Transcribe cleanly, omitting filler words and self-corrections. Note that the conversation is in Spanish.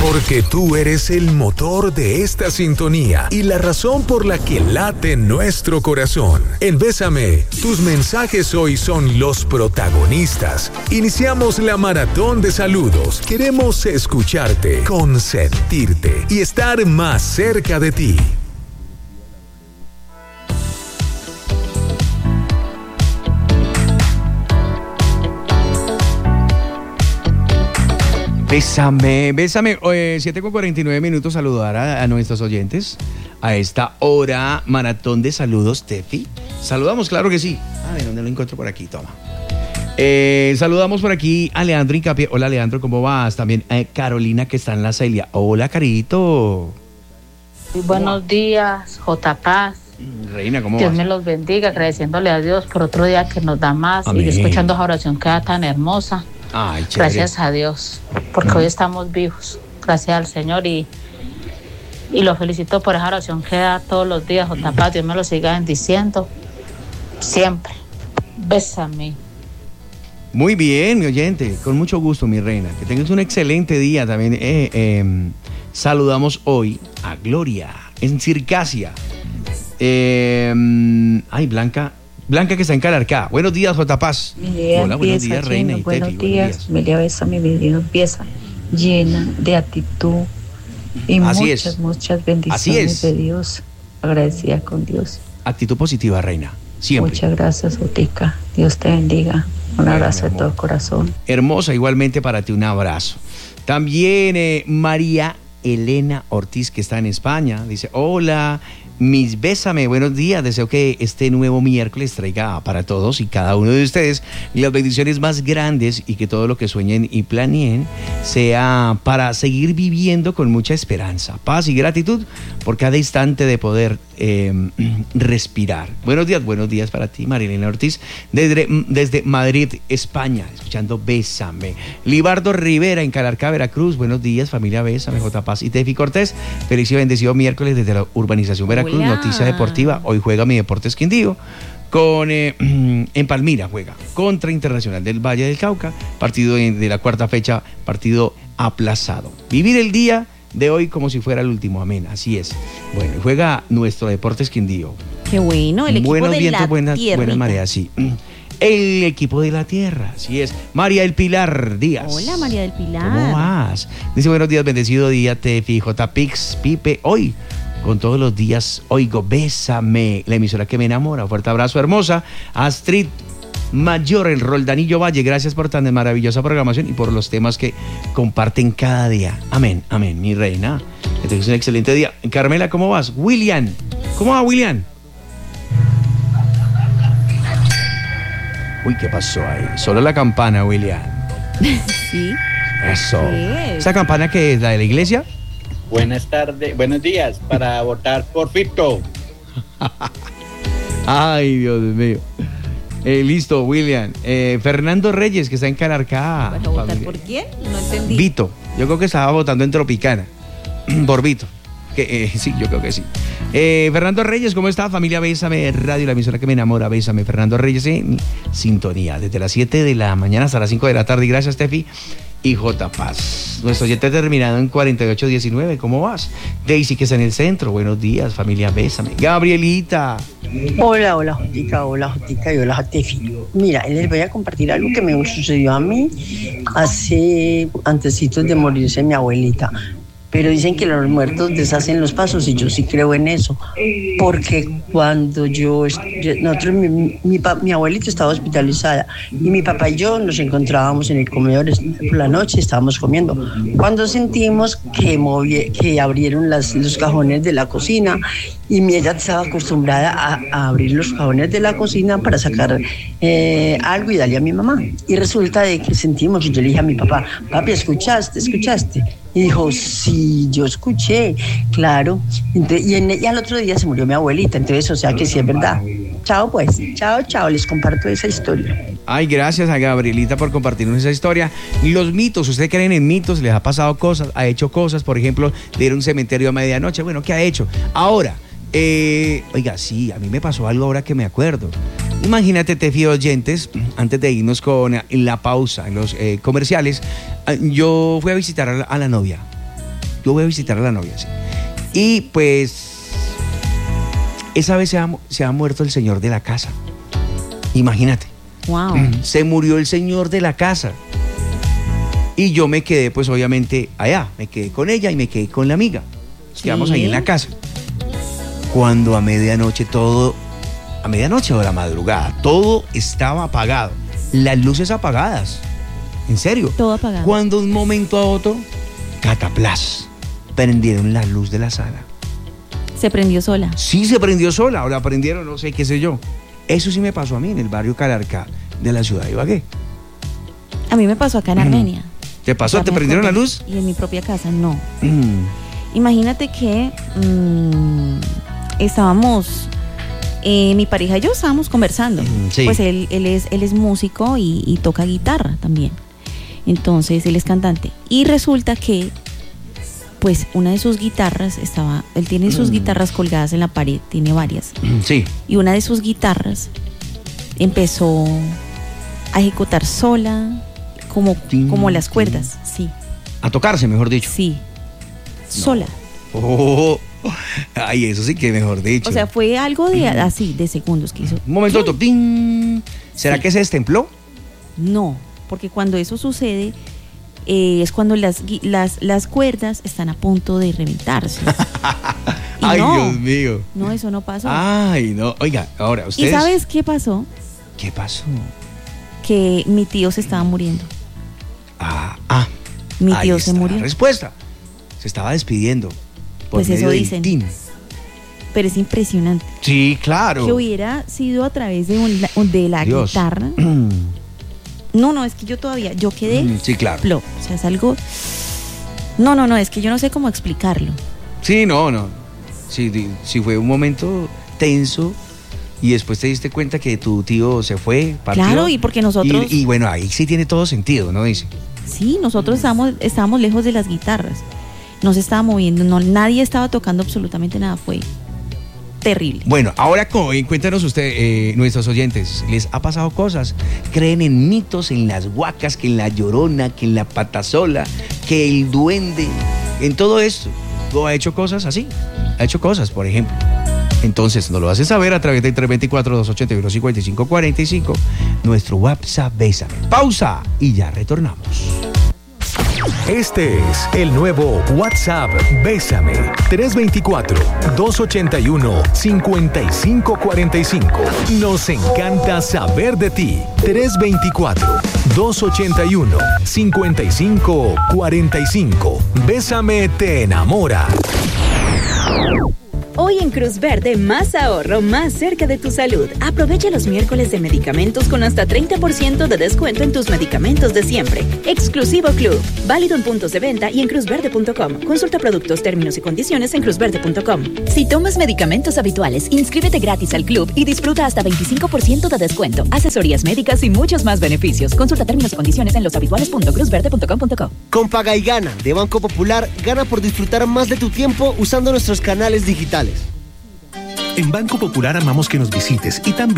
Porque tú eres el motor de esta sintonía y la razón por la que late nuestro corazón. En Bésame, tus mensajes hoy son los protagonistas. Iniciamos la maratón de saludos. Queremos escucharte, consentirte y estar más cerca de ti. Bésame, 7:49. Saludar a nuestros oyentes a esta hora, maratón de saludos, Tefi. Saludamos, claro que sí. Ay, ¿dónde lo encuentro? Por aquí, toma. Saludamos por aquí a Leandro Incapié. Hola, Leandro, ¿cómo vas? También a Carolina, que está en la Celia. Hola, Carito. Muy buenos días, J. Paz. Reina, ¿cómo Dios vas? me los bendiga, agradeciéndole a Dios por otro día que nos da más. Amén. Y escuchando esa oración que era tan hermosa. Ay, chévere. Gracias a Dios, porque hoy estamos vivos. Gracias al Señor y lo felicito por esa oración que da todos los días, J. Paz. Dios me lo siga bendiciendo siempre. Bésame. Muy bien, mi oyente, con mucho gusto, mi reina. Que tengas un excelente día también. Saludamos hoy a Gloria en Circasia. Blanca que está en Calarcá. Buenos días, J. Paz. Hola, buenos días, Reina y buenos Tefi. días. Familia Bésame, mi vida empieza llena de actitud y muchas bendiciones de Dios. Agradecida con Dios. Actitud positiva, Reina. Siempre. Muchas gracias, Otica. Dios te bendiga. Un abrazo de todo corazón. Hermosa, igualmente para ti, un abrazo. También María Elena Ortiz, que está en España, dice: hola, mis Bésame, buenos días. Deseo que este nuevo miércoles traiga para todos y cada uno de ustedes las bendiciones más grandes y que todo lo que sueñen y planeen sea para seguir viviendo con mucha esperanza, paz y gratitud por cada instante de poder respirar. Buenos días para ti, María Elena Ortiz, desde Madrid, España, escuchando Bésame. Libardo Rivera en Calarcá, Veracruz. Buenos días, familia Bésame, J. Paz y Tefi Cortés. Feliz y bendecido miércoles desde la urbanización Veracruz. Hola. Noticia deportiva. Hoy juega mi Deportes Quindío en Palmira, juega contra Internacional del Valle del Cauca. Partido de la cuarta fecha, partido aplazado. Vivir el día de hoy como si fuera el último, amén, así es. Bueno, juega nuestro Deportes Quindío. Qué bueno, el equipo Buenos de vientos, la buenas tierrita. mareas, sí. El equipo de la tierra, así es. María del Pilar Díaz. Hola, María del Pilar. ¿Cómo vas? Dice: buenos días, bendecido día, Tefi, J. Pix, Pipe. Hoy, con todos los días, oigo Bésame, la emisora que me enamora. Fuerte abrazo, hermosa. Astrid Mayor, el Roldanillo Valle. Gracias por tan maravillosa programación y por los temas que comparten cada día. Amén, amén, mi reina. Que tengas un excelente día. Carmela, ¿cómo vas? William, ¿cómo va, William? Uy, ¿qué pasó ahí? Solo la campana, William. Sí. Eso. ¿Qué? ¿Esa campana que es la de la iglesia? Buenas tardes, buenos días, para votar por Fito. Ay, Dios mío. Listo, William. Fernando Reyes, que está en Calarcá. ¿Vas a votar por quién? No entendí. Vito. Yo creo que estaba votando en Tropicana. Por Vito. Sí, yo creo que sí. Fernando Reyes, ¿cómo está? Familia Bésame Radio, la emisora que me enamora. Bésame. Fernando Reyes en sintonía. Desde las 7 de la mañana hasta las 5 de la tarde. Y gracias, Tefi y J. Paz. Nuestro oyente terminado en 4819. ¿Cómo vas? Daisy, que está en el centro. Buenos días, familia Bésame. Gabrielita. Hola, Jotica, y hola, Tefi. Mira, les voy a compartir algo que me sucedió a mí hace antecitos de morirse mi abuelita. Pero dicen que los muertos deshacen los pasos y yo sí creo en eso. Porque cuando mi abuelita estaba hospitalizada y mi papá y yo nos encontrábamos en el comedor por la noche, estábamos comiendo. Cuando sentimos que abrieron los cajones de la cocina y ella estaba acostumbrada a abrir los cajones de la cocina para sacar algo y darle a mi mamá. Y resulta de que sentimos, y yo le dije a mi papá: papi, ¿escuchaste? Y dijo: sí, yo escuché, claro. Entonces, y al otro día se murió mi abuelita, entonces, o sea que sí es verdad. Chao, pues, chao, les comparto esa historia. Ay, gracias a Gabrielita por compartirnos esa historia. Los mitos, ¿ustedes creen en mitos? ¿Les ha pasado cosas? ¿Ha hecho cosas? Por ejemplo, de ir a un cementerio a medianoche. Bueno, ¿qué ha hecho? Ahora, oiga, sí, a mí me pasó algo ahora que me acuerdo. Imagínate, Tefi, oyentes, antes de irnos con la pausa en los comerciales, yo fui a visitar a la novia. yo voy a visitar a la novia, sí. Y pues, esa vez se ha muerto el señor de la casa. Imagínate. Wow. Se murió el señor de la casa. Y yo me quedé, pues obviamente, allá. Me quedé con ella y me quedé con la amiga. Nos quedamos ahí en la casa. Cuando a medianoche o a la madrugada, todo estaba apagado. Las luces apagadas. En serio. Todo apagado. Cuando de un momento a otro, cataplas, prendieron la luz de la sala. Se prendió sola. Sí, se prendió sola. Ahora prendieron, no sé, qué sé yo. Eso sí me pasó a mí en el barrio Calarcá de la ciudad de Ibagué. A mí me pasó acá en Armenia. ¿Te pasó? Ya ¿Te me prendieron la acordé. luz? Y en mi propia casa, no. Imagínate que estábamos, mi pareja y yo estábamos conversando. Sí. Pues él es músico y toca guitarra también. Entonces él es cantante. Y resulta que, pues, una de sus guitarras él tiene sus guitarras colgadas en la pared, tiene varias. Sí. Y una de sus guitarras empezó a ejecutar sola, como las cuerdas, sí. A tocarse, mejor dicho. Sí. Sola. Oh, ay, eso sí que mejor dicho. O sea, fue algo de así, de segundos que hizo. Un momento, otro. ¡Ting! ¿Será Sí. que se destempló? No, porque cuando eso sucede es cuando las cuerdas están a punto de reventarse. Y Ay, no, Dios mío. no, eso no pasó. Ay, no. Oiga, ahora, ¿Y ustedes. sabes qué pasó? ¿Qué pasó? Que mi tío se estaba muriendo. Mi Ahí tío está se murió. la respuesta. Se estaba despidiendo. Por Pues eso medio del dicen. tin. Pero es impresionante. Sí, claro. Que hubiera sido a través de la Dios. guitarra. No, es que yo quedé Sí, claro. plop. O sea, es algo. No, es que yo no sé cómo explicarlo. Sí, no. Sí, fue un momento tenso y después te diste cuenta que tu tío se fue, partió. Claro, y porque nosotros. Y bueno, ahí sí tiene todo sentido, ¿no? Dice. Sí, nosotros estábamos lejos de las guitarras. No se estaba moviendo, nadie estaba tocando absolutamente nada. Fue terrible. Bueno, ahora cuéntanos usted, nuestros oyentes, ¿les ha pasado cosas? ¿Creen en mitos, en las huacas, que en la llorona, que en la patasola, que el duende, en todo esto? ¿O ha hecho cosas así? Ha hecho cosas, por ejemplo. Entonces, nos lo hace saber a través de 324-281-5545, nuestro WhatsApp Bésame. Pausa y ya retornamos. Este es el nuevo WhatsApp Bésame 324-281-5545. Nos encanta saber de ti. 324-281-5545. Bésame te enamora. Hoy en Cruz Verde, más ahorro, más cerca de tu salud. Aprovecha los miércoles de medicamentos con hasta 30% de descuento en tus medicamentos de siempre. Exclusivo Club. Válido en puntos de venta y en cruzverde.com. Consulta productos, términos y condiciones en cruzverde.com. Si tomas medicamentos habituales, inscríbete gratis al club y disfruta hasta 25% de descuento, asesorías médicas y muchos más beneficios. Consulta términos y condiciones en loshabituales.cruzverde.com.co. Con Paga y Gana de Banco Popular, gana por disfrutar más de tu tiempo usando nuestros canales digitales. En Banco Popular amamos que nos visites y también